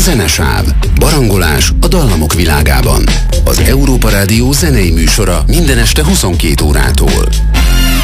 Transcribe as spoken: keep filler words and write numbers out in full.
Zenesáv. Barangolás a dallamok világában. Az Európa Rádió zenei műsora minden este huszonkét órától.